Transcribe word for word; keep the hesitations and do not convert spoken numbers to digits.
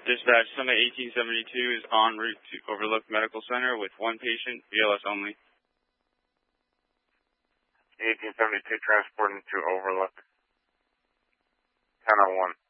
Dispatch, Summit eighteen seventy-two is en route to Overlook Medical Center with one patient, B L S only. eighteen seventy-two transporting to Overlook. ten oh one.